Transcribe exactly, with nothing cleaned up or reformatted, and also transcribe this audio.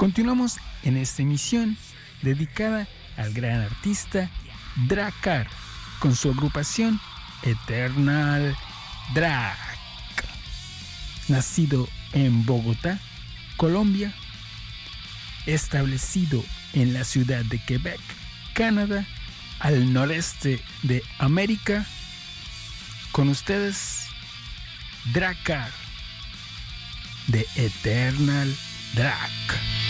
Continuamos en esta emisión dedicada al gran artista Drakkar con su agrupación Eternal Drag. Nacido en Bogotá, Colombia, establecido en la ciudad de Quebec, Canadá, al noreste de América, con ustedes Drakkar de Eternal Drag.